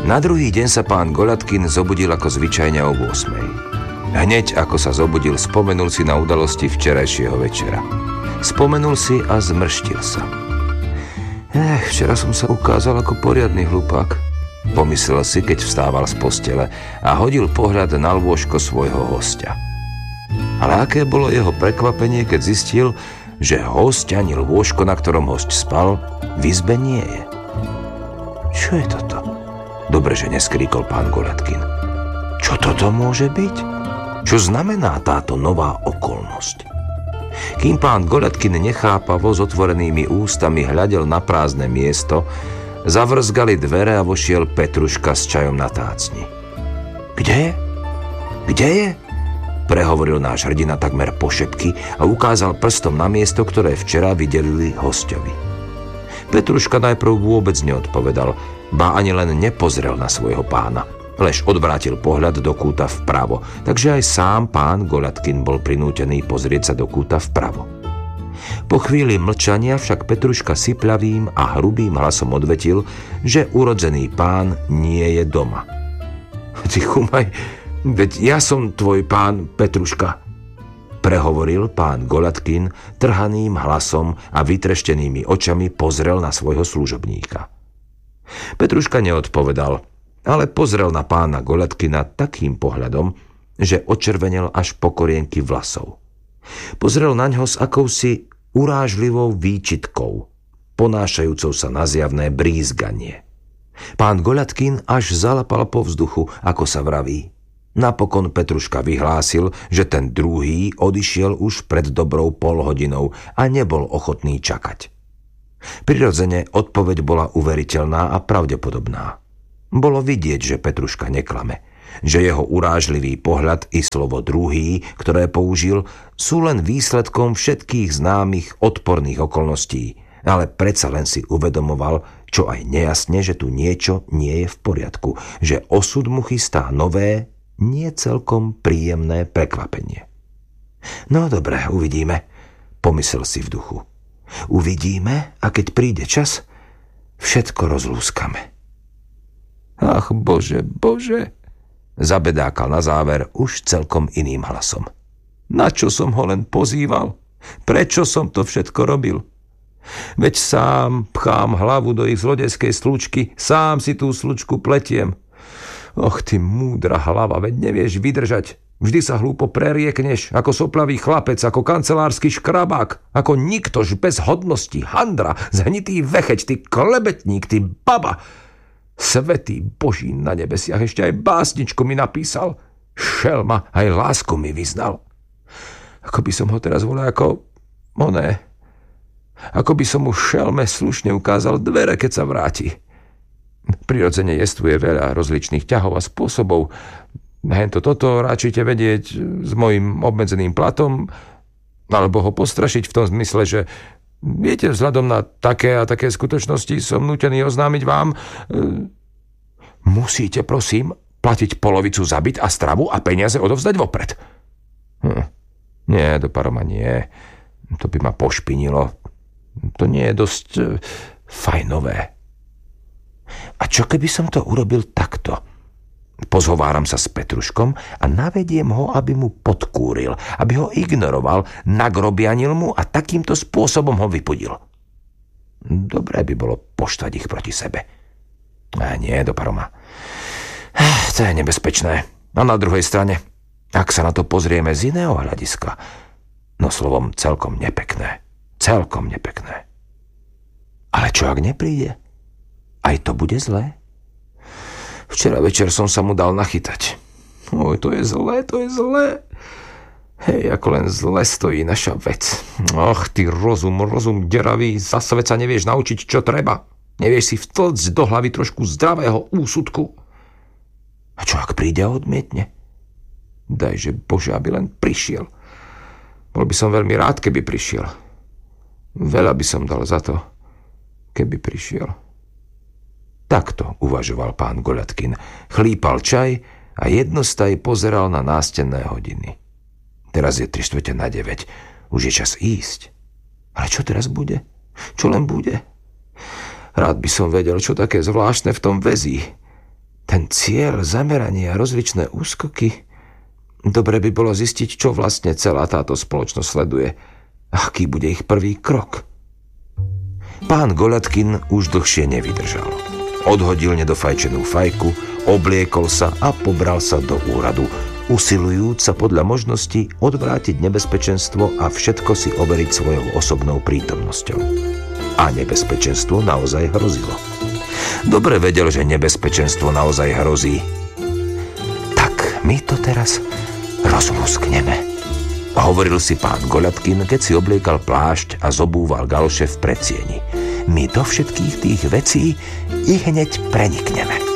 Na druhý deň sa pán Goľatkin zobudil ako zvyčajne o 8. Hneď ako sa zobudil, spomenul si na udalosti včerajšieho večera. Spomenul si a zmrštil sa. Včera som sa ukázal ako poriadny hlupák, pomyslel si, keď vstával z postele a hodil pohľad na lôžko svojho hostia. Ale aké bolo jeho prekvapenie, keď zistil, že hosť ani lôžko, na ktorom hosť spal, v izbe nie je. Čo je toto? Dobre, že neskríkol pán Goľatkin. Čo toto môže byť? Čo znamená táto nová okolnosť? Kým pán Goľatkin nechápavo s otvorenými ústami hľadel na prázdne miesto, zavrzgali dvere a vošiel Petruška s čajom na tácni. Kde je? Kde je? Prehovoril náš hrdina takmer pošepky a ukázal prstom na miesto, ktoré včera videlili hosťovi. Petruška najprv vôbec neodpovedal, ba ani len nepozrel na svojho pána, lež odvrátil pohľad do kúta vpravo, takže aj sám pán Goľatkin bol prinútený pozrieť sa do kúta vpravo. Po chvíli mlčania však Petruška sypľavým a hrubým hlasom odvetil, že urodzený pán nie je doma. Ty chumaj, veď ja som tvoj pán, Petruška, prehovoril pán Goľatkin trhaným hlasom a vytreštenými očami pozrel na svojho služobníka. Petruška neodpovedal, ale pozrel na pána Goľatkina takým pohľadom, že očervenel až po korienky vlasov. Pozrel naňho s akousi urážlivou výčitkou, ponášajúcou sa na zjavné brízganie. Pán Goľatkin až zalapal po vzduchu, ako sa vraví. Napokon Petruška vyhlásil, že ten druhý odišiel už pred dobrou polhodinou a nebol ochotný čakať. Prirodzene odpoveď bola uveriteľná a pravdepodobná. Bolo vidieť, že Petruška neklame, že jeho urážlivý pohľad i slovo druhý, ktoré použil, sú len výsledkom všetkých známych odporných okolností, ale predsa len si uvedomoval, čo aj nejasne, že tu niečo nie je v poriadku, že osud mu chystá nové, nie celkom príjemné prekvapenie. No dobre, uvidíme, pomyslel si v duchu. Uvidíme a keď príde čas, všetko rozlúskame. Ach, Bože, Bože, zabedákal na záver už celkom iným hlasom. Na čo som ho len pozýval? Prečo som to všetko robil? Veď sám pchám hlavu do ich zlodejskej slučky, sám si tú slučku pletiem. Och, ty múdra hlava, veď nevieš vydržať. Vždy sa hlúpo preriekneš, ako soplavý chlapec, ako kancelársky škrabák, ako niktož bez hodnosti, handra, zhnitý vecheť, ty klebetník, ty baba. Svätý Boží na nebesiach, ešte aj básničku mi napísal. Šelma, aj lásku mi vyznal. Ako by som ho teraz volal ako oné. Ako by som mu šelme slušne ukázal dvere, keď sa vráti. Prirodzene jestvuje veľa rozličných ťahov a spôsobov. Hento toto ráčite vedieť s mojím obmedzeným platom, alebo ho postrašiť v tom zmysle, že viete, vzhľadom na také a také skutočnosti som nútený oznámiť vám, musíte, prosím, platiť polovicu za byt a stravu a peniaze odovzdať vopred. Nie, do paroma nie. To by ma pošpinilo. To nie je dosť fajnové. A čo keby som to urobil takto? Pozhováram sa s Petruškom a navediem ho, aby mu podkúril, aby ho ignoroval, nagrobianil mu a takýmto spôsobom ho vypudil. Dobré by bolo poštvať ich proti sebe. A nie, do paroma. To je nebezpečné. A na druhej strane, ak sa na to pozrieme z iného hľadiska, no slovom celkom nepekné. Celkom nepekné. Ale čo ak nepríde? Aj to bude zlé? Včera večer som sa mu dal nachytať. Oj, to je zlé, to je zlé. Hej, ako len zle stojí naša vec. Och, ty rozum deravý, za svet sa nevieš naučiť, čo treba. Nevieš si vtlcť do hlavy trošku zdravého úsudku. A čo ak príde a odmietne? Dajže Bože, aby len prišiel. Bol by som veľmi rád, keby prišiel. Veľa by som dal za to, keby prišiel. Takto uvažoval pán Goľatkin. Chlípal čaj a jednostaj pozeral na nástenné hodiny. Teraz je 8:45. Už je čas ísť. Ale čo teraz bude? Čo len bude? Rád by som vedel, čo také zvláštne v tom väzí. Ten cieľ, zameranie a rozličné úskoky. Dobre by bolo zistiť, čo vlastne celá táto spoločnosť sleduje. Aký bude ich prvý krok? Pán Goľatkin už dlhšie nevydržal. Odhodil nedofajčenú fajku, obliekol sa a pobral sa do úradu, usilujúc sa podľa možností odvrátiť nebezpečenstvo a všetko si overiť svojou osobnou prítomnosťou. A nebezpečenstvo naozaj hrozilo. Dobre vedel, že nebezpečenstvo naozaj hrozí. Tak my to teraz rozlúskneme, hovoril si pán Goľatkin, keď si obliekal plášť a zobúval galoše v predsieni. My do všetkých tých vecí i hneď prenikneme.